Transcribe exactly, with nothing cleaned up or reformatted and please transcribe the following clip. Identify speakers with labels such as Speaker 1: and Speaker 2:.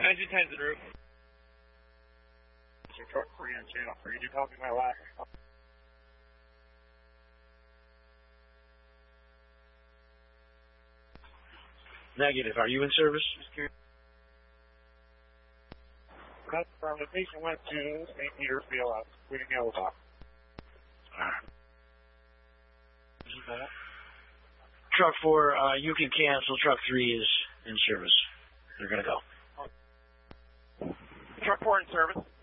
Speaker 1: Engine ten's en route.
Speaker 2: Truck three on channel three, you copy my last.
Speaker 3: Negative. Are you in service?
Speaker 2: From the patient went to Saint Peter's Field out, waiting yellow box.
Speaker 3: Alright. Truck four, uh, you can cancel. Truck three is in service. They're gonna go.
Speaker 1: Truck four in service.